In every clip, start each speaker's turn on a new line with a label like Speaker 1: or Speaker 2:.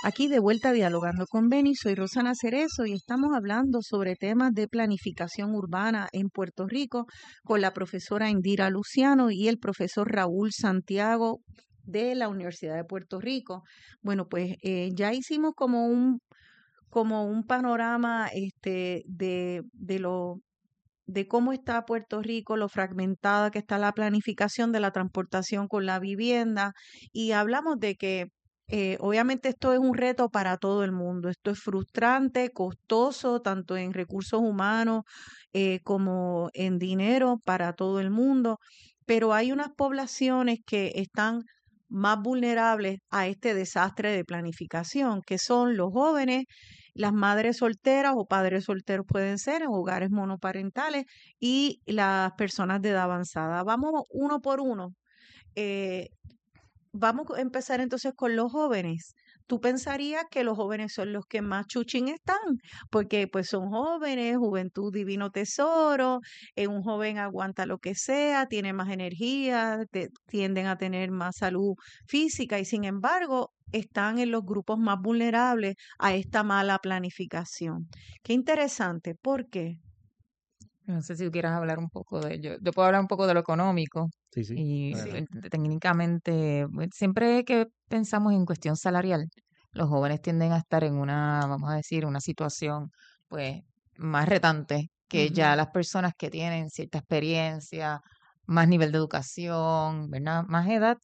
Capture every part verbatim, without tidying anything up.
Speaker 1: Aquí de vuelta dialogando con Beni, soy Rosana Cerezo y estamos hablando sobre temas de planificación urbana en Puerto Rico con la profesora Indira Luciano y el profesor Raúl Santiago de la Universidad de Puerto Rico. Bueno, pues eh, ya hicimos como un, como un panorama este, de, de lo de cómo está Puerto Rico, lo fragmentada que está la planificación de la transportación con la vivienda y hablamos de que eh, obviamente esto es un reto para todo el mundo, esto es frustrante, costoso, tanto en recursos humanos eh, como en dinero para todo el mundo, pero hay unas poblaciones que están más vulnerables a este desastre de planificación, que son los jóvenes, las madres solteras o padres solteros pueden ser en hogares monoparentales y las personas de edad avanzada. Vamos uno por uno. Eh, Vamos a empezar entonces con los jóvenes. Tú pensarías que los jóvenes son los que más chuchín están, porque pues son jóvenes, juventud divino tesoro, eh, un joven aguanta lo que sea, tiene más energía, te- tienden a tener más salud física y sin embargo están en los grupos más vulnerables a esta mala planificación. Qué interesante, ¿por qué?
Speaker 2: No sé si tú quieras hablar un poco de ello. Yo puedo hablar un poco de lo económico
Speaker 3: Sí, sí,
Speaker 2: y
Speaker 3: adelante.
Speaker 2: eh,
Speaker 1: Sí.
Speaker 2: técnicamente, pues, siempre que pensamos en cuestión salarial, los jóvenes tienden a estar en una, vamos a decir, una situación pues más retante que ya
Speaker 1: Ujú,
Speaker 2: las personas que tienen cierta experiencia, más nivel de educación, ¿verdad? Más edad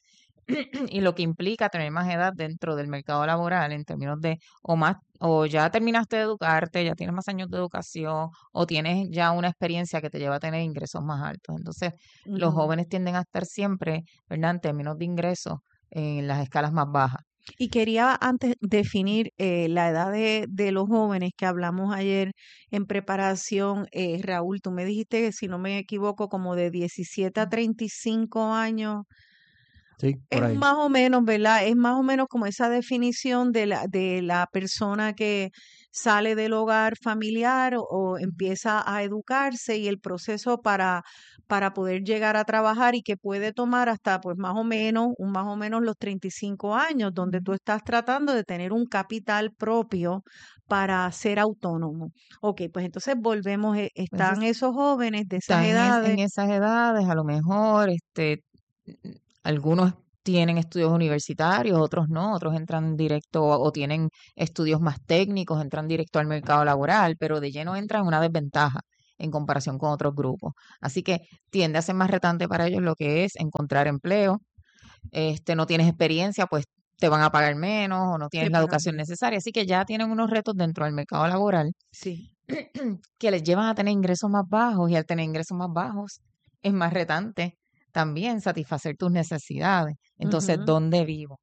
Speaker 2: y lo que implica tener más edad dentro del mercado laboral en términos de o más o ya terminaste de educarte, ya tienes más años de educación o tienes ya una experiencia que te lleva a tener ingresos más altos. Entonces, los
Speaker 1: ujú.
Speaker 2: jóvenes tienden a estar siempre, ¿verdad? En términos de ingresos en las escalas más bajas.
Speaker 1: Y quería antes definir eh, la edad de, de los jóvenes que hablamos ayer en preparación. Eh, Raúl, tú me dijiste que si no me equivoco, como de diecisiete a treinta y cinco años.
Speaker 3: Sí,
Speaker 1: Es
Speaker 3: por ahí.
Speaker 1: más o menos, ¿verdad? Es más o menos como esa definición de la, de la persona que sale del hogar familiar o, o empieza a educarse y el proceso para, para poder llegar a trabajar y que puede tomar hasta pues más o menos, un más o menos los treinta y cinco años, donde tú
Speaker 2: Ujú.
Speaker 1: estás tratando de tener un capital propio para ser autónomo. Ok, pues entonces volvemos, eh, están
Speaker 2: Entonces,
Speaker 1: esos jóvenes de esas
Speaker 2: están en, en
Speaker 1: edades.
Speaker 2: esas edades, a lo mejor, este, algunos tienen estudios universitarios, otros no, otros entran directo o tienen estudios más técnicos, entran directo al mercado laboral, pero de lleno entran en una desventaja en comparación con otros grupos. Así que tiende a ser más retante para ellos lo que es encontrar empleo. Este, no tienes experiencia, pues te van a pagar menos o no
Speaker 1: Te
Speaker 2: tienes la
Speaker 1: pagan
Speaker 2: educación
Speaker 1: bien.
Speaker 2: necesaria. Así que ya tienen unos retos dentro del mercado laboral
Speaker 1: Sí,
Speaker 2: que les llevan a tener ingresos más bajos y al tener ingresos más bajos es más retante también satisfacer tus necesidades. Entonces,
Speaker 1: ujú,
Speaker 2: ¿dónde vivo?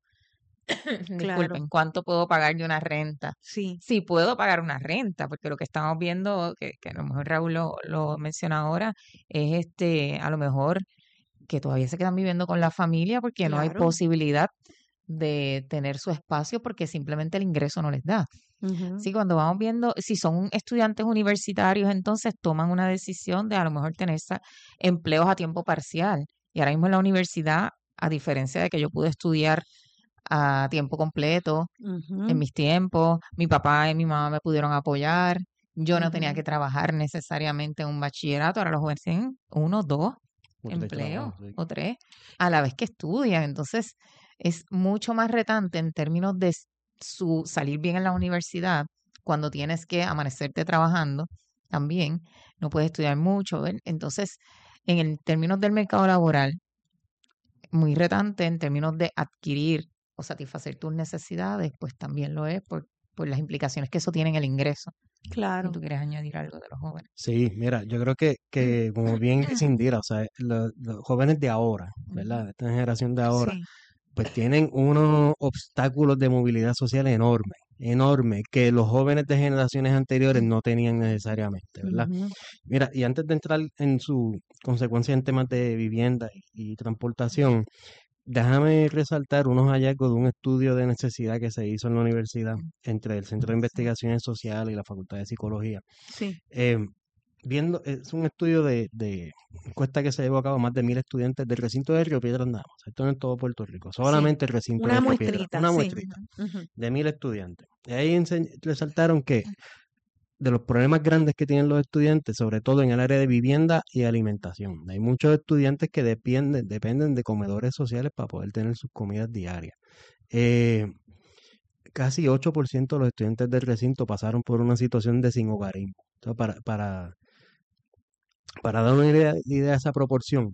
Speaker 1: claro,
Speaker 2: Disculpen, ¿cuánto puedo pagar de una renta?
Speaker 1: sí.
Speaker 2: Sí, puedo pagar una renta, porque lo que estamos viendo, que, que a lo mejor Raúl lo, lo menciona ahora, es este, a lo mejor que todavía se quedan viviendo con la familia porque no hay
Speaker 1: Claro.
Speaker 2: posibilidad de tener su espacio porque simplemente el ingreso no les da.
Speaker 1: Ujú,
Speaker 2: Sí, cuando vamos viendo, si son estudiantes universitarios, entonces toman una decisión de a lo mejor tener sa- empleos a tiempo parcial. Y ahora mismo en la universidad, a diferencia de que yo pude estudiar a tiempo completo en
Speaker 1: ujú,
Speaker 2: mis tiempos, mi papá y mi mamá me pudieron apoyar, yo no tenía
Speaker 1: ujú.
Speaker 2: que trabajar necesariamente en un bachillerato, ahora los jóvenes tienen uno, dos
Speaker 3: Como tres
Speaker 2: empleos
Speaker 3: trabajos, sí.
Speaker 2: o tres a la vez que estudian. Entonces, es mucho más retante en términos de s- su salir bien en la universidad cuando tienes que amanecerte trabajando también, no puedes estudiar mucho, ¿ven? Entonces, en el términos del mercado laboral, muy retante en términos de adquirir o satisfacer tus necesidades, pues también lo es por, por las implicaciones que eso tiene en el ingreso. Si
Speaker 1: Claro.
Speaker 2: tú quieres añadir algo de los jóvenes.
Speaker 3: Sí, mira, yo creo que, que como bien dice Indira, o sea, lo- los jóvenes de ahora,
Speaker 2: Ujú.
Speaker 3: ¿verdad? Esta generación de ahora,
Speaker 1: Sí.
Speaker 3: pues tienen unos obstáculos de movilidad social enormes, enormes, que los jóvenes de generaciones anteriores no tenían necesariamente, ¿verdad?
Speaker 1: Ujú,
Speaker 3: Mira, y antes de entrar en su consecuencia en temas de vivienda y, y transportación, déjame resaltar unos hallazgos de un estudio de necesidad que se hizo en la universidad entre el Centro de Investigaciones Sociales y la Facultad de Psicología.
Speaker 1: sí.
Speaker 3: Eh, viendo, es un estudio de, de encuesta que se llevó a cabo a más de mil estudiantes del recinto de Río Piedras nada más. Esto no es todo Puerto Rico,
Speaker 1: Sí,
Speaker 3: solamente el recinto
Speaker 1: una
Speaker 3: de Río Piedras,
Speaker 1: muestrita,
Speaker 3: una
Speaker 1: sí.
Speaker 3: muestrita
Speaker 1: Ujú.
Speaker 3: de mil estudiantes. Y ahí ense- resaltaron que de los problemas grandes que tienen los estudiantes, sobre todo en el área de vivienda y alimentación. Hay muchos estudiantes que dependen, dependen de comedores sociales para poder tener sus comidas diarias. Eh, Casi ocho por ciento de los estudiantes del recinto pasaron por una situación de sin hogarismo. Entonces, para, para, para dar una idea, idea de esa proporción,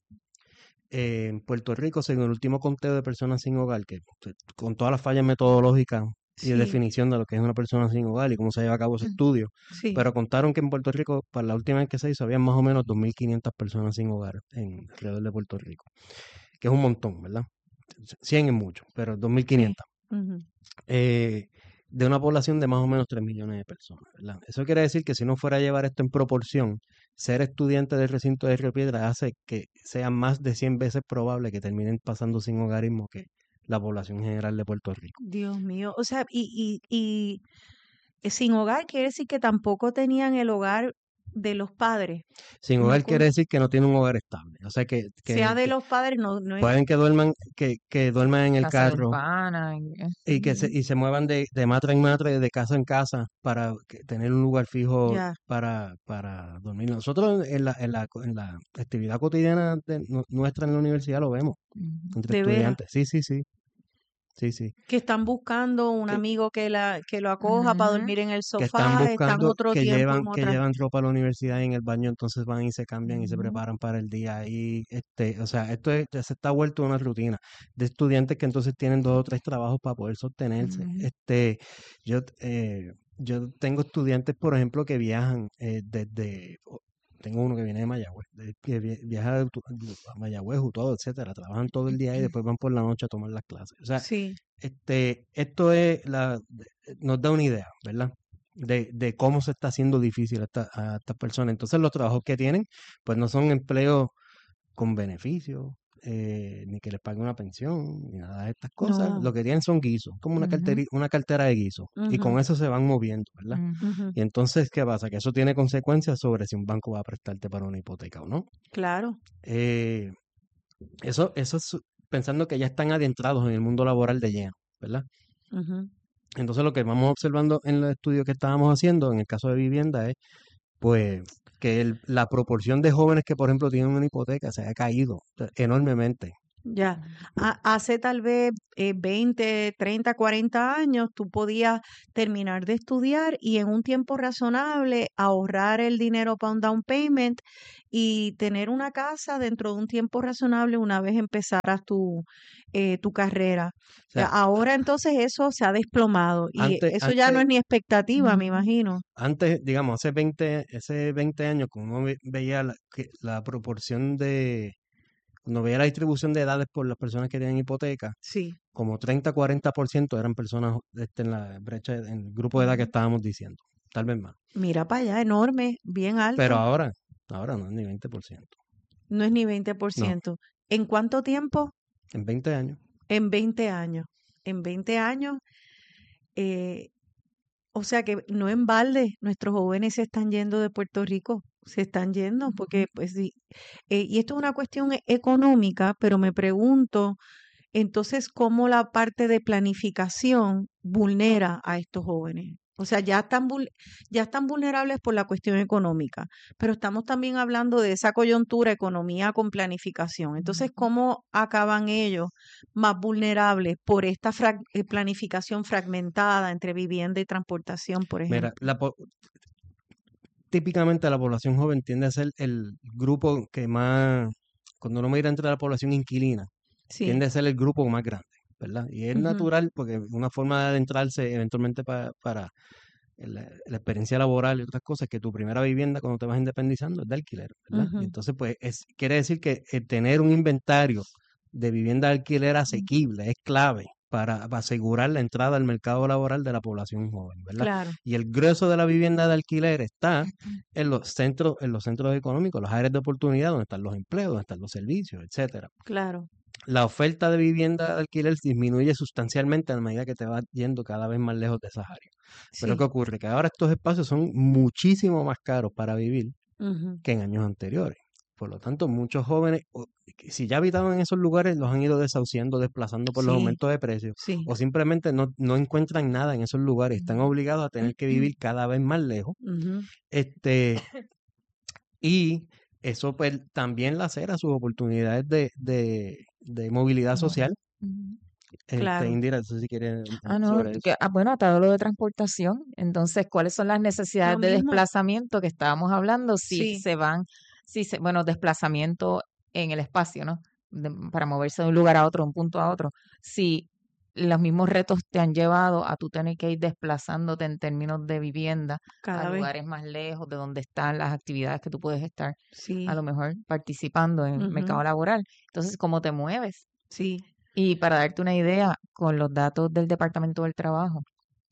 Speaker 3: eh, en Puerto Rico, según el último conteo de personas sin hogar, que pues, con todas las fallas metodológicas y de
Speaker 1: Sí,
Speaker 3: definición de lo que es una persona sin hogar y cómo se lleva a cabo ese estudio,
Speaker 1: sí.
Speaker 3: pero contaron que en Puerto Rico, para la última vez que se hizo, había más o menos dos mil quinientas personas sin hogar en alrededor de Puerto Rico, que es un montón, ¿verdad? cien es mucho, pero
Speaker 1: Sí.
Speaker 3: dos mil quinientas.
Speaker 1: Ujú.
Speaker 3: Eh, de una población de más o menos tres millones de personas, ¿verdad? Eso quiere decir que si uno fuera a llevar esto en proporción, ser estudiante del recinto de Río Piedra hace que sea más de cien veces probable que terminen pasando sin hogarismo que la población general de Puerto Rico.
Speaker 1: Dios mío. O sea, y, y, y eh, sin hogar quiere decir que tampoco tenían el hogar de los padres.
Speaker 3: Sin
Speaker 1: No
Speaker 3: hogar quiere
Speaker 1: con,
Speaker 3: decir que no tienen un hogar estable, o sea que,
Speaker 1: sea
Speaker 3: que,
Speaker 1: de
Speaker 3: que
Speaker 1: los padres, no, no es.
Speaker 3: pueden que duerman, que, que duerman en el
Speaker 2: Casa de un
Speaker 3: carro
Speaker 2: pana. y-
Speaker 3: y que se, y se muevan de, de matra en matra, de casa en casa, para que- tener un lugar fijo
Speaker 1: Ya,
Speaker 3: para, para dormir. Nosotros en la, en la, en la actividad cotidiana de nu- nuestra en la universidad lo vemos
Speaker 2: Ujú.
Speaker 3: entre
Speaker 1: de veras.
Speaker 3: estudiantes. Sí, sí, sí, sí, sí.
Speaker 1: Que están buscando un
Speaker 3: Que,
Speaker 1: amigo que la, que lo acoja para
Speaker 2: Ujú.
Speaker 1: dormir en el
Speaker 3: que están
Speaker 1: sofá, están
Speaker 3: buscando,
Speaker 1: otro
Speaker 3: que
Speaker 1: tiempo
Speaker 3: llevan,
Speaker 1: en
Speaker 3: que
Speaker 1: otra.
Speaker 3: llevan ropa a la universidad y en el baño, entonces van y se cambian y se
Speaker 2: Ujú.
Speaker 3: preparan para el día. Y este, o sea, esto es- ya se está vuelto una rutina de estudiantes que entonces tienen dos o tres trabajos para poder sostenerse.
Speaker 2: Ujú.
Speaker 3: Este, yo, eh, yo tengo estudiantes, por ejemplo, que viajan eh, desde, o- tengo uno que viene de Mayagüez, de- que vi- viaja de Utu- a Mayagüez, todo, etcétera, trabajan todo el día y después van por la noche a tomar las clases. O sea,
Speaker 1: Sí,
Speaker 3: este, esto es la, nos da una idea, ¿verdad? De, de cómo se está haciendo difícil a, esta- a estas personas. Entonces, los trabajos que tienen, pues no son empleos con beneficios, eh, ni que les pague una pensión, ni nada de estas cosas.
Speaker 1: no.
Speaker 3: Lo que tienen son guisos, como una
Speaker 2: Ujú.
Speaker 3: carteri- una cartera de guisos. Y con
Speaker 1: Ujú,
Speaker 3: eso se van moviendo, ¿verdad?
Speaker 2: Ujú.
Speaker 1: ujú.
Speaker 3: Y entonces, ¿qué pasa? Que eso tiene consecuencias sobre si un banco va a prestarte para una hipoteca o no.
Speaker 1: Claro.
Speaker 3: Eh, eso, eso es pensando que ya están adentrados en el mundo laboral de lleno, ¿verdad?
Speaker 1: Ujú.
Speaker 3: Entonces lo que vamos observando en los estudios que estábamos haciendo, en el caso de vivienda, es pues que el- la proporción de jóvenes que, por ejemplo, tienen una hipoteca se ha caído enormemente.
Speaker 1: Ya, Ha- hace tal vez eh, veinte, treinta, cuarenta años tú podías terminar de estudiar y en un tiempo razonable ahorrar el dinero para un down payment y tener una casa dentro de un tiempo razonable una vez empezaras tu, eh, tu carrera.
Speaker 3: O
Speaker 1: Eh,
Speaker 3: sea, a-
Speaker 1: Ahora entonces eso se ha desplomado y
Speaker 3: antes,
Speaker 1: eso ya no
Speaker 3: antes,
Speaker 1: es ni expectativa, me
Speaker 2: Ujú.
Speaker 1: imagino.
Speaker 3: antes, digamos, hace veinte, hace veinte años, cuando uno ve- veía la, que la proporción de, cuando veía la distribución de edades por las personas que tienen hipoteca,
Speaker 1: Sí,
Speaker 3: como treinta, cuarenta por ciento eran personas este, en la brecha, en el grupo de edad que
Speaker 2: Ujú.
Speaker 3: estábamos diciendo, tal vez más.
Speaker 1: mira para allá, enorme, bien
Speaker 3: Pero
Speaker 1: alto,
Speaker 3: ahora, ahora no es ni veinte por ciento.
Speaker 1: no es ni veinte por
Speaker 3: No,
Speaker 1: ciento. ¿En cuánto tiempo?
Speaker 3: en veinte años.
Speaker 1: En veinte años. En veinte años, eh, o sea que no en balde, nuestros jóvenes se están yendo de Puerto Rico, se están yendo, porque pues sí, eh, y esto es una cuestión e- económica, pero me pregunto, entonces, ¿cómo la parte de planificación vulnera a estos jóvenes? O sea, ya están, vul- ya están vulnerables por la cuestión económica, pero estamos también hablando de esa coyuntura, economía con planificación. Entonces,
Speaker 2: Ujú.
Speaker 1: ¿cómo acaban ellos más vulnerables por esta frag- eh, planificación fragmentada entre vivienda y transportación, por
Speaker 3: Mira,
Speaker 1: ejemplo?
Speaker 3: la, po- típicamente la población joven tiende a ser el grupo que más, cuando uno mira entre la población inquilina,
Speaker 1: Sí.
Speaker 3: tiende a ser el grupo más grande, ¿verdad? Y es
Speaker 1: Ujú,
Speaker 3: natural porque una forma de adentrarse eventualmente pa- para la, la experiencia laboral y otras cosas, que tu primera vivienda cuando te vas independizando es de alquiler, ¿verdad? Y
Speaker 1: ujú.
Speaker 3: entonces, pues, es, quiere decir que eh, tener un inventario de vivienda de alquiler asequible es clave para, para asegurar la entrada al mercado laboral de la población joven, ¿verdad?
Speaker 1: Claro,
Speaker 3: Y el grueso de la vivienda de alquiler está en los centros, en los centros económicos, las áreas de oportunidad donde están los empleos, donde están los servicios, etcétera.
Speaker 1: claro.
Speaker 3: La oferta de vivienda de alquiler disminuye sustancialmente a medida que te vas yendo cada vez más lejos de esas áreas. Pero ¿qué
Speaker 1: Sí.
Speaker 3: ocurre? Que ahora estos espacios son muchísimo más caros para vivir
Speaker 1: Ujú.
Speaker 3: que en años anteriores. Por lo tanto, muchos jóvenes, o- si ya habitaban en esos lugares, los han ido desahuciando, desplazando por los
Speaker 1: Sí,
Speaker 3: aumentos de precios,
Speaker 1: sí.
Speaker 3: o simplemente no, no encuentran nada en esos lugares, están
Speaker 2: Ujú.
Speaker 3: obligados a tener que vivir cada vez más lejos.
Speaker 1: Ujú.
Speaker 3: Este, y eso pues también lacera sus oportunidades de, de, de movilidad social.
Speaker 2: Ujú.
Speaker 3: Este,
Speaker 1: Claro.
Speaker 3: Indira, no sé si quieres
Speaker 2: Ah, no,
Speaker 3: sobre
Speaker 2: tú
Speaker 3: eso.
Speaker 2: que- ah, bueno, atado a lo de transportación. Entonces, ¿cuáles son las necesidades
Speaker 1: Lo
Speaker 2: de
Speaker 1: mismo,
Speaker 2: desplazamiento que estábamos hablando? Si
Speaker 1: sí,
Speaker 2: se van, si se, bueno, desplazamiento en el espacio, ¿no? De- para moverse de un lugar a otro, de un punto a otro. Si los mismos retos te han llevado a tú tener que ir desplazándote en términos de vivienda a
Speaker 1: cada vez,
Speaker 2: lugares más lejos de donde están las actividades que tú puedes estar, a
Speaker 1: sí,
Speaker 2: lo mejor participando en el
Speaker 1: ujú,
Speaker 2: mercado laboral. Entonces, ¿cómo te mueves?
Speaker 1: sí,
Speaker 2: Y para darte una idea, con los datos del Departamento del Trabajo,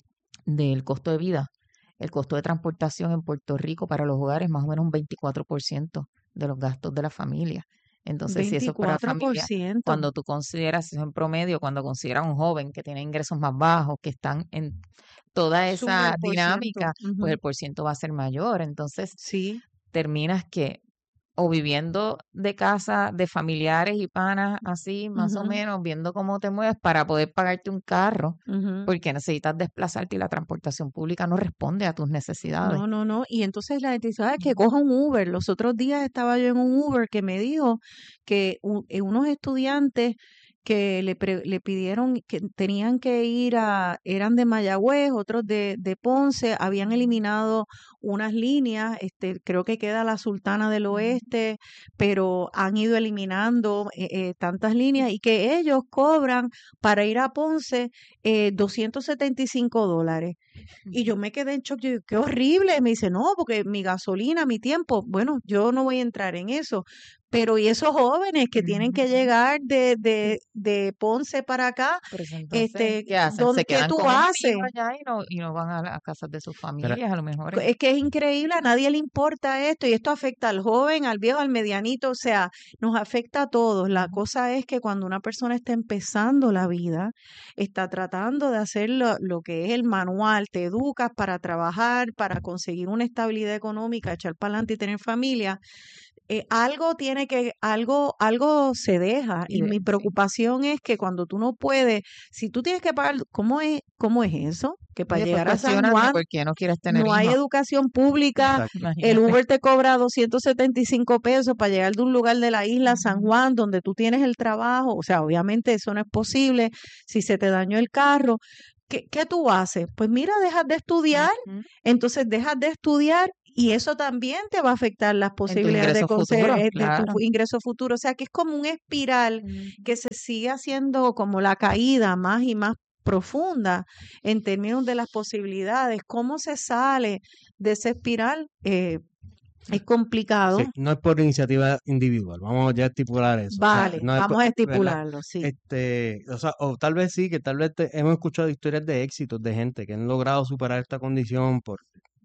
Speaker 2: del costo de vida, el costo de transportación en Puerto Rico para los hogares es más o menos un veinticuatro por ciento de los gastos de la familia. Entonces, si eso es para familia,
Speaker 1: veinticuatro por ciento.
Speaker 2: cuando tú consideras, eso en promedio, cuando consideras un joven que tiene ingresos más bajos, que están en toda
Speaker 1: Sube
Speaker 2: esa
Speaker 1: el por ciento.
Speaker 2: dinámica, pues
Speaker 1: Ujú,
Speaker 2: el porciento va a ser mayor. Entonces,
Speaker 1: sí,
Speaker 2: terminas que o viviendo de casa de familiares y panas así, más o
Speaker 1: ujú,
Speaker 2: menos, viendo cómo te mueves para poder pagarte un carro,
Speaker 1: ujú.
Speaker 2: porque necesitas desplazarte y la transportación pública no responde a tus necesidades.
Speaker 1: No, no, no. Y entonces la gente dice, "Ay, que coja un Uber". Los otros días estaba yo en un Uber que me dijo que u- eh, unos estudiantes que le, pre- le pidieron que tenían que ir a, eran de Mayagüez, otros de, de Ponce, habían eliminado unas líneas, este, creo que queda la Sultana del Oeste, pero han ido eliminando eh, eh, tantas líneas y que ellos cobran para ir a Ponce eh, doscientos setenta y cinco dólares. Y yo me quedé en shock, yo digo, qué horrible. Me dice, no, porque mi gasolina, mi tiempo, bueno, yo no voy a entrar en eso. Pero y esos jóvenes que tienen que
Speaker 2: Ujú.
Speaker 1: llegar de, de, de Ponce para acá,
Speaker 2: Pero eso entonces,
Speaker 1: este,
Speaker 2: ¿qué hacen?
Speaker 1: ¿dónde,
Speaker 2: Se
Speaker 1: qué
Speaker 2: quedan
Speaker 1: tú
Speaker 2: con el
Speaker 1: haces?
Speaker 2: lío allá y no, y no van a las casas de sus
Speaker 3: Pero,
Speaker 2: familias, a lo mejor.
Speaker 1: Es que es increíble, a nadie le importa esto y esto afecta al joven, al viejo, al medianito, o sea, nos afecta a todos. La
Speaker 2: Ujú.
Speaker 1: cosa es que cuando una persona está empezando la vida, está tratando de hacer lo, lo que es el manual, te educas para trabajar, para conseguir una estabilidad económica, echar para adelante y tener familia, eh, algo tiene que, algo, algo se deja.
Speaker 2: Y
Speaker 1: Y
Speaker 2: de-
Speaker 1: mi
Speaker 2: sí.
Speaker 1: preocupación es que cuando tú no puedes, si tú tienes que pagar, ¿cómo es, cómo es eso? Que
Speaker 2: Y
Speaker 1: para
Speaker 2: después
Speaker 1: llegar a San
Speaker 2: cuestionan de
Speaker 1: Juan
Speaker 2: por qué no quieres tener
Speaker 1: no hay
Speaker 2: hijos.
Speaker 1: educación pública,
Speaker 3: exacto.
Speaker 1: el
Speaker 2: Imagínate.
Speaker 1: Uber te cobra doscientos setenta y cinco pesos para llegar de un lugar de la isla a San
Speaker 2: Ujú.
Speaker 1: Juan, donde tú tienes el trabajo. O sea, obviamente eso no es posible si se te dañó el carro. ¿Qué, qué tú haces? Pues mira, dejas de estudiar,
Speaker 2: Ujú.
Speaker 1: entonces dejas de estudiar y eso también te va a afectar las
Speaker 2: En tu
Speaker 1: posibilidades de,
Speaker 2: ingreso
Speaker 1: conse-
Speaker 2: futuro,
Speaker 1: eh, de tu
Speaker 2: claro.
Speaker 1: fu- ingreso futuro. O sea, que es como un espiral
Speaker 2: Ujú.
Speaker 1: que se sigue haciendo como la caída más y más profunda en términos de las posibilidades. ¿Cómo se sale de esa espiral? Eh, es complicado.
Speaker 3: Sí, no es por iniciativa individual, vamos ya a estipular eso. O sea,
Speaker 1: Vale,
Speaker 3: no es por-
Speaker 1: vamos a
Speaker 3: ¿verdad?
Speaker 1: estipularlo, sí.
Speaker 3: Este, o sea, o tal vez sí, que tal vez te- hemos escuchado historias de éxitos de gente que han logrado superar esta condición por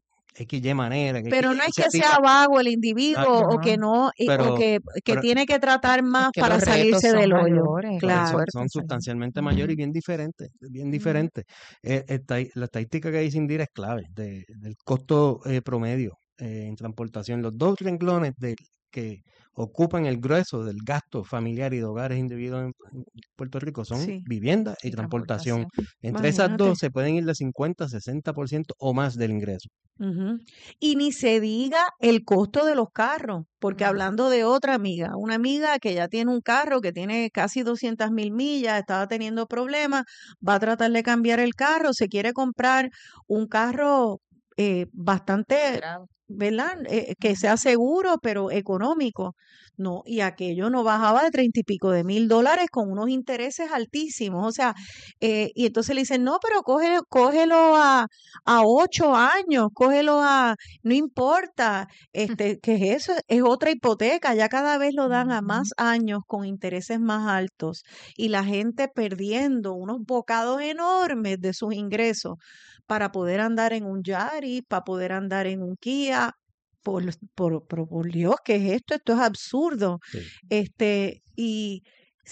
Speaker 3: X y manera, que X
Speaker 1: Pero
Speaker 3: y
Speaker 1: no es que
Speaker 3: iniciativa.
Speaker 1: sea vago el
Speaker 3: Ah,
Speaker 1: individuo o que
Speaker 2: No,
Speaker 1: no, y- o
Speaker 3: pero,
Speaker 1: que, que
Speaker 3: pero
Speaker 1: tiene que tratar
Speaker 2: es
Speaker 1: más
Speaker 2: que
Speaker 1: para
Speaker 2: los retos
Speaker 1: salirse
Speaker 2: son
Speaker 1: del hoyo.
Speaker 2: mayores,
Speaker 3: por
Speaker 2: qué
Speaker 3: eso
Speaker 1: Claro.
Speaker 3: son
Speaker 2: fuerte salir.
Speaker 3: sustancialmente mayores y
Speaker 2: Ujú.
Speaker 3: bien diferentes, bien
Speaker 2: Ujú.
Speaker 3: diferentes. Eh, esta- la estadística que dice Indira es clave de- del costo eh, promedio eh, en transportación. Los dos renglones del que ocupan el grueso del gasto familiar y de hogares individuos en, en Puerto Rico son
Speaker 1: Sí,
Speaker 3: vivienda y
Speaker 2: Y
Speaker 3: transportación.
Speaker 2: transportación.
Speaker 3: Entre esas dos
Speaker 1: imagínate.
Speaker 3: se pueden ir de cincuenta, sesenta por ciento o más del ingreso.
Speaker 1: Ujú. Y ni se diga el costo de los carros, porque
Speaker 2: Ujú.
Speaker 1: hablando de otra amiga, una amiga que ya tiene un carro que tiene casi doscientas mil millas, estaba teniendo problemas, va a tratar de cambiar el carro, se quiere comprar un carro eh, bastante,
Speaker 2: Esperado.
Speaker 1: ¿verdad? Eh, que
Speaker 2: Ujú.
Speaker 1: sea seguro, pero económico. No, y aquello no bajaba de treinta y pico de mil dólares con unos intereses altísimos. O sea, eh, y entonces le dicen, no, pero cógelo, cógelo a a ocho años, cógelo a, no importa, este, que es eso, es otra hipoteca, ya cada vez lo dan a
Speaker 2: Ujú.
Speaker 1: más años con intereses más altos y la gente perdiendo unos bocados enormes de sus ingresos para poder andar en un Yaris, para poder andar en un Kia. Por, los- por, por, por Dios, ¿qué es esto? Esto es absurdo.
Speaker 3: Sí.
Speaker 1: Este, y si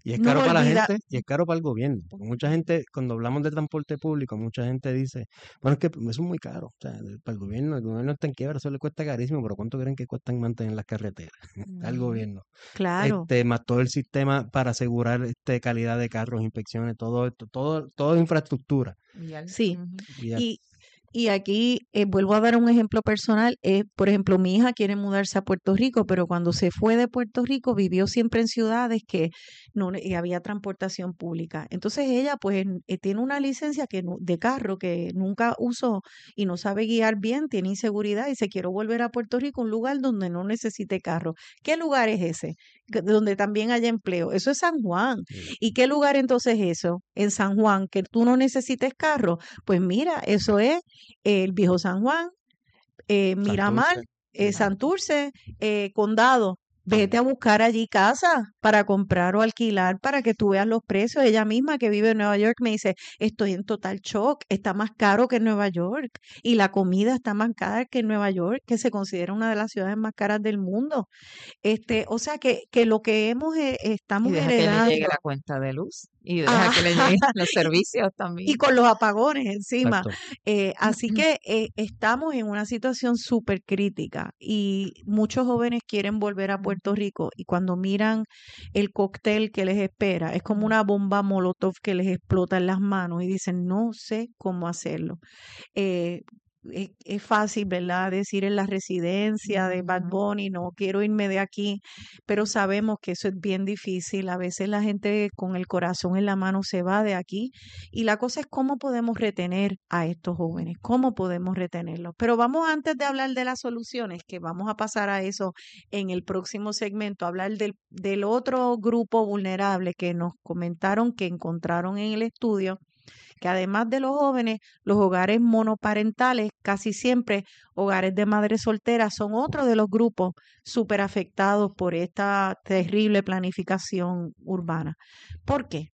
Speaker 3: Y es
Speaker 1: Nos
Speaker 3: caro para la
Speaker 1: olvida,
Speaker 3: gente y es caro para el gobierno, porque mucha gente, cuando hablamos de transporte público, mucha gente dice, bueno, es que eso es muy caro, o sea, el- para el gobierno, el gobierno está en quiebra, eso le cuesta carísimo, pero ¿cuánto creen que cuestan mantener las carreteras al
Speaker 2: Ujú.
Speaker 3: gobierno?
Speaker 1: claro,
Speaker 3: Este, más todo el sistema para asegurar este calidad de carros, inspecciones, todo esto, todo, toda infraestructura.
Speaker 2: Y al-
Speaker 1: sí.
Speaker 2: ujú.
Speaker 3: Y ya-
Speaker 1: Y, y aquí eh, vuelvo a dar un ejemplo personal. Eh, por ejemplo, mi hija quiere mudarse a Puerto Rico, pero cuando se fue de Puerto Rico vivió siempre en ciudades que no y había transportación pública. Entonces ella pues eh, tiene una licencia que nu- de carro que nunca usó y no sabe guiar bien, tiene inseguridad y se quiere volver a Puerto Rico, un lugar donde no necesite carro. ¿Qué lugar es ese? Que- Donde también haya empleo. Eso es San Juan.
Speaker 3: y-
Speaker 1: ¿Y qué lugar entonces es eso? En San Juan, que tú no necesites carro. Pues mira, eso es el Viejo San Juan, eh, Miramar,
Speaker 3: Santurce,
Speaker 1: eh,
Speaker 3: sí.
Speaker 1: Santurce, eh, Condado. Vete
Speaker 3: Ujú.
Speaker 1: a buscar allí casa para comprar o alquilar para que tú veas los precios. Ella misma que vive en Nueva York me dice, estoy en total shock, está más caro que en Nueva York y la comida está más cara que en Nueva York, que se considera una de las ciudades más caras del mundo. Este, o sea que, que lo que hemos, eh,
Speaker 2: Y
Speaker 1: estamos
Speaker 2: deja que le llegue
Speaker 1: heredando.
Speaker 2: la cuenta de luz y deja que le lleguen los servicios
Speaker 1: Y
Speaker 2: también.
Speaker 1: con los apagones encima.
Speaker 3: Exacto.
Speaker 1: Eh, así que eh, estamos en una situación súper crítica y muchos jóvenes quieren volver a Puerto Rico y cuando miran el cóctel que les espera, es como una bomba Molotov que les explota en las manos y dicen, no sé cómo hacerlo. Eh, es, es fácil, ¿verdad? Decir en la residencia de Bad
Speaker 2: Ujú.
Speaker 1: Bunny, no quiero irme de aquí, pero sabemos que eso es bien difícil. A veces la gente con el corazón en la mano se va de aquí y la cosa es cómo podemos retener a estos jóvenes, cómo podemos retenerlos. Pero vamos antes de hablar de las soluciones, que vamos a pasar a eso en el próximo segmento, hablar del, del otro grupo vulnerable que nos comentaron que encontraron en el estudio que además de los jóvenes, los hogares monoparentales, casi siempre hogares de madres solteras, son otro de los grupos súper afectados por esta terrible planificación urbana. ¿Por qué?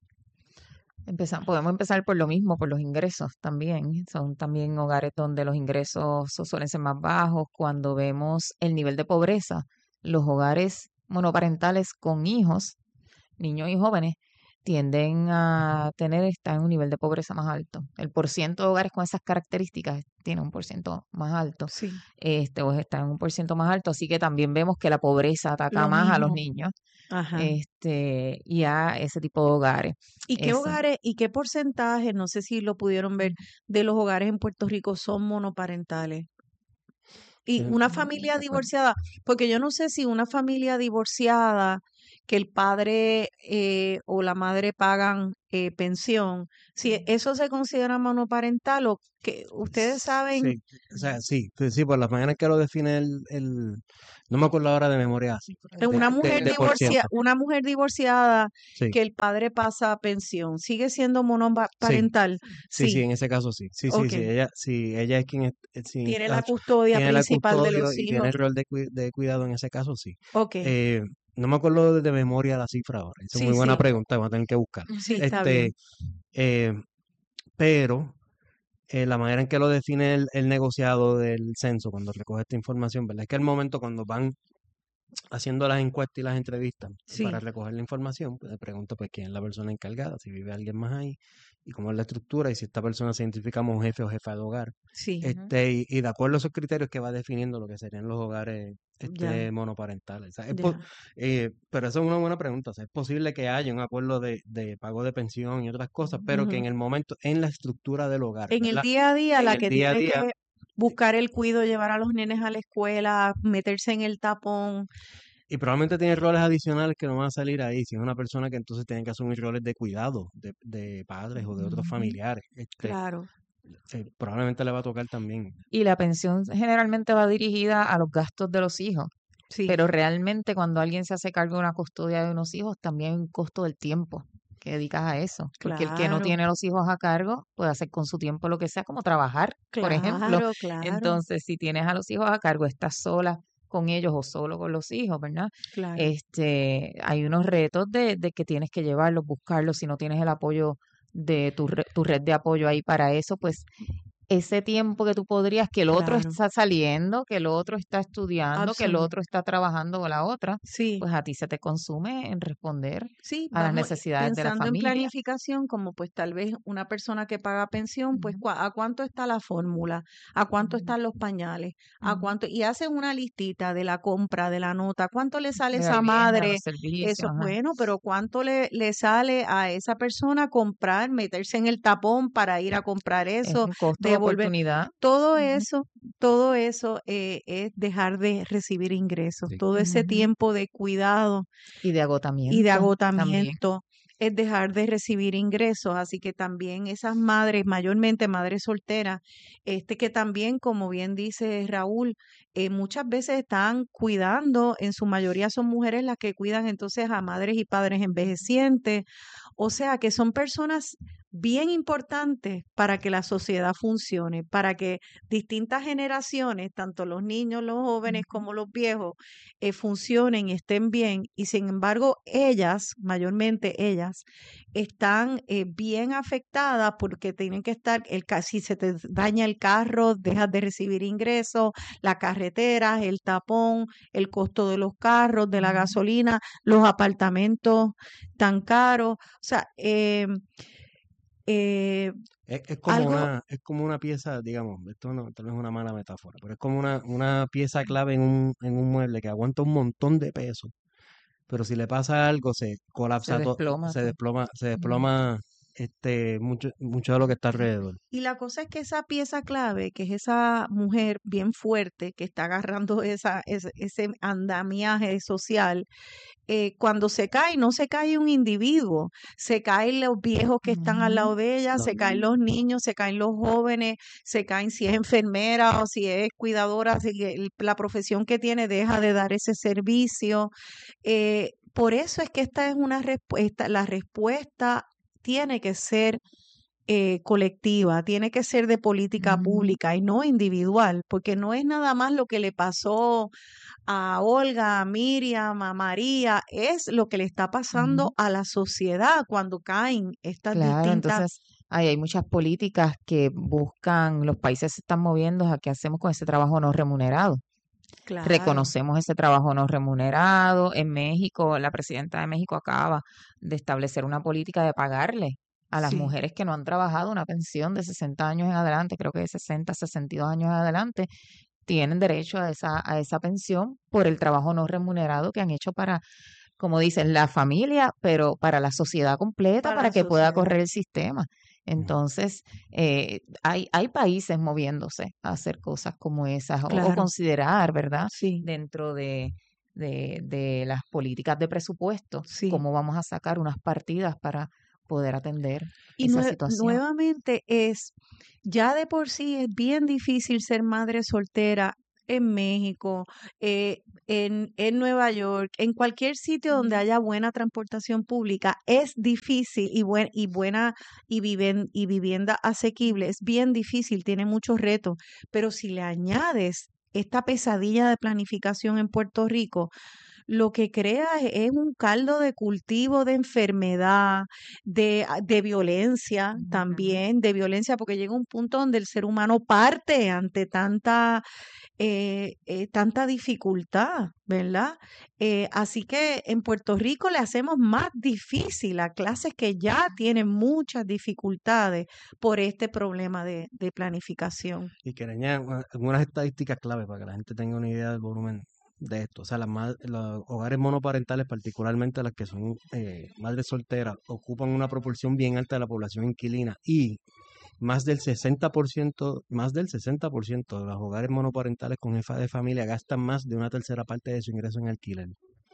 Speaker 2: Empeza- podemos empezar por lo mismo, por los ingresos también. Son también hogares donde los ingresos su- suelen ser más bajos. Cuando vemos el nivel de pobreza, los hogares monoparentales con hijos, niños y jóvenes, tienden a tener, están en un nivel de pobreza más alto. El porciento de hogares con esas características tiene un porciento más alto,
Speaker 1: Sí,
Speaker 2: este, o está en un porciento más alto, así que también vemos que la pobreza ataca
Speaker 1: lo
Speaker 2: más a los
Speaker 1: mismo.
Speaker 2: niños,
Speaker 1: Ajá.
Speaker 2: este, y a ese tipo de hogares.
Speaker 1: ¿Y qué
Speaker 2: Eso.
Speaker 1: hogares y qué porcentaje, no sé si lo pudieron ver, de los hogares en Puerto Rico son monoparentales? Y
Speaker 3: Eh,
Speaker 1: una
Speaker 2: No
Speaker 1: familia
Speaker 2: recuerdo.
Speaker 1: divorciada, porque yo no sé si una familia divorciada que el padre eh, o la madre pagan eh, pensión, si eso se considera monoparental o que ustedes saben,
Speaker 3: Sí, o sea, sí, sí, sí, por la manera en que lo define el, el, no me acuerdo ahora de memoria,
Speaker 2: Sí, por
Speaker 1: eh,
Speaker 2: ahí
Speaker 3: de,
Speaker 1: una
Speaker 2: va.
Speaker 3: de,
Speaker 1: mujer
Speaker 3: de por
Speaker 1: divorcia,
Speaker 3: ciento.
Speaker 1: una mujer divorciada
Speaker 3: Sí,
Speaker 1: que el padre pasa pensión, ¿sigue siendo
Speaker 3: sí,
Speaker 1: monoparental?
Speaker 3: sí, sí,
Speaker 1: Sí,
Speaker 3: en ese caso sí. Sí, sí,
Speaker 1: ok.
Speaker 3: sí, ella, sí, ella es quien es, es- sí,
Speaker 1: Tiene la
Speaker 3: ah,
Speaker 1: custodia
Speaker 3: tiene la
Speaker 1: principal de
Speaker 3: custodio
Speaker 1: los
Speaker 3: y tiene
Speaker 1: hijos.
Speaker 3: el rol de, cui- de cuidado en ese caso, sí.
Speaker 1: Ok,
Speaker 3: Eh, no me acuerdo de, de memoria la cifra ahora. Esa es
Speaker 1: sí,
Speaker 3: muy buena
Speaker 1: sí,
Speaker 3: pregunta, voy a tener que buscar.
Speaker 1: sí, está
Speaker 3: Este,
Speaker 1: bien.
Speaker 3: eh, pero eh, la manera en que lo define el, el negociado del censo cuando recoge esta información, ¿verdad? Es que el momento cuando van haciendo las encuestas y las entrevistas para
Speaker 1: Sí,
Speaker 3: recoger la información, pues le pregunto pues quién es la persona encargada, si vive alguien más ahí y cómo es la estructura y si esta persona se identifica como jefe o jefa de hogar.
Speaker 1: sí,
Speaker 2: Ujú.
Speaker 3: Este, y, y de acuerdo a esos criterios que va definiendo lo que serían los hogares
Speaker 1: ya,
Speaker 3: este, monoparentales. O sea, es po-
Speaker 1: ya.
Speaker 3: eh, pero eso es una buena pregunta. O sea, es posible que haya un acuerdo de, de pago de pensión y otras cosas, pero que
Speaker 1: Ujú.
Speaker 3: en el momento, en la estructura del hogar,
Speaker 1: En el
Speaker 3: ¿verdad?
Speaker 1: día a día,
Speaker 3: En
Speaker 1: la
Speaker 3: el
Speaker 1: que
Speaker 3: día a
Speaker 1: tiene
Speaker 3: día,
Speaker 1: que buscar el cuido, llevar a los nenes a la escuela, meterse en el tapón,
Speaker 3: y probablemente tiene roles adicionales que no van a salir ahí. Si es una persona que entonces tiene que asumir roles de cuidado de, de padres o de otros
Speaker 1: ujú,
Speaker 3: familiares, este,
Speaker 1: claro,
Speaker 3: eh, probablemente le va a tocar también.
Speaker 2: Y la pensión generalmente va dirigida a los gastos de los hijos,
Speaker 1: sí,
Speaker 2: pero realmente cuando alguien se hace cargo de una custodia de unos hijos, también hay un costo del tiempo que dedicas a eso, porque el que no
Speaker 1: claro,
Speaker 2: tiene los hijos a cargo puede hacer con su tiempo lo que sea, como trabajar, por ejemplo.
Speaker 1: claro, claro,
Speaker 2: Entonces, si tienes a los hijos a cargo, estás sola con ellos o solo con los hijos, ¿verdad?
Speaker 1: claro.
Speaker 2: Este, hay unos retos de, de que tienes que llevarlos, buscarlos, si no tienes el apoyo de tu, re- tu red de apoyo ahí para eso, pues ese tiempo que tú podrías, que el otro
Speaker 1: Claro,
Speaker 2: está saliendo, que el otro está estudiando, que el
Speaker 1: absoluto.
Speaker 2: otro está trabajando con la otra,
Speaker 1: Sí,
Speaker 2: pues a ti se te consume en responder
Speaker 1: sí,
Speaker 2: a las
Speaker 1: vamos
Speaker 2: necesidades de la
Speaker 1: pensando en
Speaker 2: familia.
Speaker 1: planificación como pues tal vez una persona que paga pensión, pues
Speaker 2: Ujú,
Speaker 1: cua- a cuánto está la fórmula, a cuánto
Speaker 2: ujú,
Speaker 1: están los pañales, a
Speaker 2: ujú.
Speaker 1: cuánto, y hacen una listita de la compra, de la nota, cuánto le sale a
Speaker 2: De la
Speaker 1: esa
Speaker 2: vivienda,
Speaker 1: madre,
Speaker 2: los servicios,
Speaker 1: eso,
Speaker 2: ajá.
Speaker 1: bueno, pero cuánto le, le sale a esa persona comprar, meterse en el tapón para ir a comprar
Speaker 2: Es
Speaker 1: eso,
Speaker 2: un costo de
Speaker 1: devolver.
Speaker 2: oportunidad.
Speaker 1: Todo
Speaker 2: Ujú,
Speaker 1: eso, todo eso eh, es dejar de recibir ingresos,
Speaker 3: Sí.
Speaker 1: todo ese
Speaker 2: ujú.
Speaker 1: tiempo de cuidado
Speaker 2: Y de
Speaker 1: y de
Speaker 2: agotamiento también.
Speaker 1: agotamiento es dejar de recibir ingresos. Así que también esas madres, mayormente madres solteras, este que también, como bien dice Raúl, eh, muchas veces están cuidando, en su mayoría son mujeres las que cuidan entonces a madres y padres envejecientes. O sea que son personas bien importantes para que la sociedad funcione, para que distintas generaciones, tanto los niños, los jóvenes
Speaker 2: Ujú,
Speaker 1: como los viejos, eh, funcionen y estén bien. Y sin embargo, ellas, mayormente ellas, están eh, bien afectadas porque tienen que estar, el, ca- si se te daña el carro, dejas de recibir ingresos, la carretera, el tapón, el costo de los carros, de la
Speaker 2: ujú.
Speaker 1: gasolina, los apartamentos tan caros. O sea, eh, eh,
Speaker 3: Es, es como
Speaker 1: algo,
Speaker 3: una, es como una pieza, digamos, esto no, tal vez es una mala metáfora, pero es como una, una pieza clave en un, en un mueble que aguanta un montón de peso, pero si le pasa algo se
Speaker 2: Se
Speaker 3: colapsa todo,
Speaker 2: desploma
Speaker 3: se
Speaker 2: todo.
Speaker 3: desploma, se
Speaker 2: Ujú,
Speaker 3: desploma este mucho, mucho de lo que está alrededor.
Speaker 1: y la cosa es que esa pieza clave, que es esa mujer bien fuerte que está agarrando esa, ese, ese andamiaje social, eh, cuando se cae, no se cae un individuo, se caen los viejos que están al
Speaker 2: ujú.
Speaker 1: lado de ella,
Speaker 3: No,
Speaker 1: se caen los niños, se caen los jóvenes, se caen si es enfermera o si es cuidadora, si el- la profesión que tiene deja de dar ese servicio. Eh, por eso es que esta es una respuesta, la respuesta tiene que ser eh, colectiva, tiene que ser de política
Speaker 2: Ujú,
Speaker 1: pública y no individual, porque no es nada más lo que le pasó a Olga, a Miriam, a María, es lo que le está pasando
Speaker 2: ujú.
Speaker 1: a la sociedad cuando caen estas
Speaker 2: Claro,
Speaker 1: distintas.
Speaker 2: entonces ahí hay muchas políticas que buscan, los países se están moviendo a qué hacemos con ese trabajo no remunerado.
Speaker 1: Claro,
Speaker 2: Reconocemos ese trabajo no remunerado. En México, la presidenta de México acaba de establecer una política de pagarle a las
Speaker 1: sí.
Speaker 2: mujeres que no han trabajado una pensión de sesenta años en adelante, creo que de sesenta, sesenta y dos años en adelante, tienen derecho a esa, a esa pensión por el trabajo no remunerado que han hecho para, como dicen, la familia, pero para la sociedad completa,
Speaker 1: Para
Speaker 2: para
Speaker 1: la
Speaker 2: que pueda
Speaker 1: sociedad.
Speaker 2: correr el sistema.
Speaker 3: mm,
Speaker 2: Entonces, eh, hay, hay países moviéndose a hacer cosas como esas o, o
Speaker 1: Claro,
Speaker 2: considerar, ¿verdad?
Speaker 1: sí,
Speaker 2: Dentro de, de, de las políticas de presupuesto,
Speaker 1: sí.
Speaker 2: cómo vamos a sacar unas partidas para poder atender
Speaker 1: Y
Speaker 2: esa
Speaker 1: nue-
Speaker 2: situación.
Speaker 1: nuevamente es, ya de por sí es bien difícil ser madre soltera en México, eh, en, en Nueva York, en cualquier sitio donde
Speaker 2: Ujú.
Speaker 1: haya buena transportación pública, es difícil y, buen, y buena y, viven, y vivienda asequible, es bien difícil, tiene muchos retos, pero si le añades esta pesadilla de planificación en Puerto Rico, lo que crea es es un caldo de cultivo de enfermedad, de, ah, de violencia
Speaker 2: Ujú.
Speaker 1: también, de violencia, porque llega un punto donde el ser humano parte ante tanta, eh, eh, tanta dificultad, ¿verdad? Eh, así que en Puerto Rico le hacemos más difícil a clases que ya tienen muchas dificultades por este problema de, de planificación.
Speaker 3: Y que añadir una- algunas estadísticas clave para que la gente tenga una idea del volumen de esto. O sea, las ma- los hogares monoparentales, particularmente las que son eh, madres solteras, ocupan una proporción bien alta de la población inquilina y más del sesenta por ciento, más del sesenta por ciento de los hogares monoparentales con jefa de familia gastan más de una tercera parte de su ingreso en alquiler.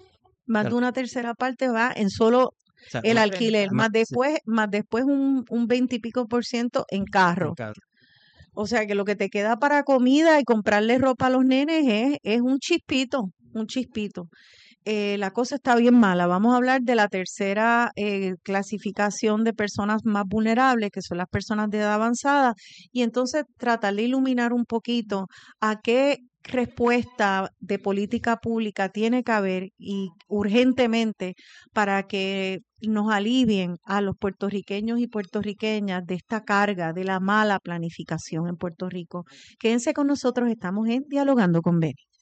Speaker 3: O
Speaker 1: Más
Speaker 3: sea,
Speaker 1: de una tercera parte va en solo
Speaker 3: o sea,
Speaker 1: el
Speaker 3: una-
Speaker 1: alquiler,
Speaker 3: ma-
Speaker 1: más
Speaker 3: se-
Speaker 1: después, más después un, un veinte y pico por ciento en
Speaker 3: en
Speaker 1: carro.
Speaker 3: carro.
Speaker 1: O sea que lo que te queda para comida y comprarle ropa a los nenes es, es un chispito, un chispito. Eh, la cosa está bien mala. Vamos a hablar de la tercera eh, clasificación de personas más vulnerables, que son las personas de edad avanzada, y entonces tratar de iluminar un poquito a qué respuesta de política pública tiene que haber y urgentemente para que nos alivien a los puertorriqueños y puertorriqueñas de esta carga de la mala planificación en Puerto Rico. Quédense con nosotros, estamos en Dialogando con Beni.